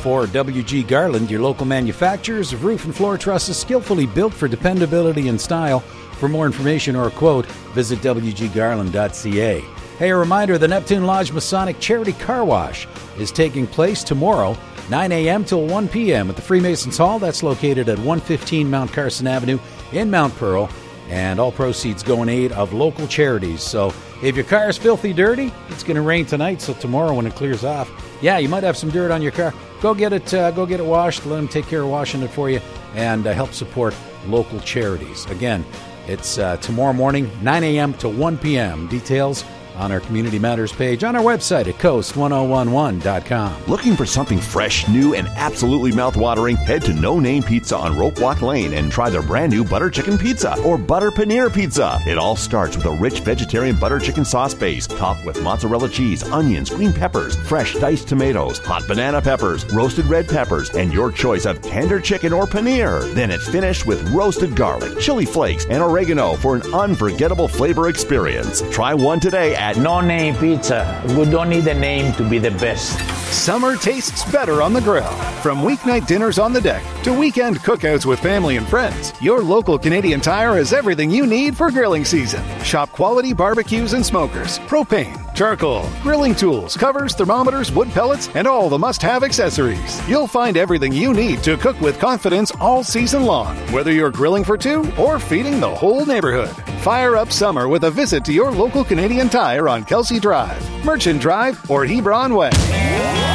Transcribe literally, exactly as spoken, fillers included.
For W G Garland, your local manufacturers of roof and floor trusses skillfully built for dependability and style. For more information or a quote, visit w g garland dot c a. Hey, a reminder, the Neptune Lodge Masonic Charity Car Wash is taking place tomorrow, nine a.m. till one p.m. at the Freemasons Hall. That's located at one fifteen Mount Carson Avenue in Mount Pearl. And all proceeds go in aid of local charities. So if your car is filthy dirty, it's going to rain tonight, so tomorrow when it clears off, yeah, you might have some dirt on your car. Go get it uh, go get it washed. Let them take care of washing it for you and uh, help support local charities. Again, it's uh, tomorrow morning, nine a.m. to one p.m. Details on our Community Matters page on our website at coast ten eleven dot com. Looking for something fresh, new, and absolutely mouthwatering? Head to No Name Pizza on Rope Walk Lane and try their brand new butter chicken pizza or butter paneer pizza. It all starts with a rich vegetarian butter chicken sauce base topped with mozzarella cheese, onions, green peppers, fresh diced tomatoes, hot banana peppers, roasted red peppers, and your choice of tender chicken or paneer. Then it's finished with roasted garlic, chili flakes, and oregano for an unforgettable flavor experience. Try one today at No Name Pizza. We don't need a name to be the best. Summer tastes better on the grill. From weeknight dinners on the deck to weekend cookouts with family and friends, your local Canadian Tire has everything you need for grilling season. Shop quality barbecues and smokers, propane, charcoal, grilling tools, covers, thermometers, wood pellets, and all the must-have accessories. You'll find everything you need to cook with confidence all season long, whether you're grilling for two or feeding the whole neighborhood. Fire up summer with a visit to your local Canadian Tire on Kelsey Drive, Merchant Drive, or Hebron Way.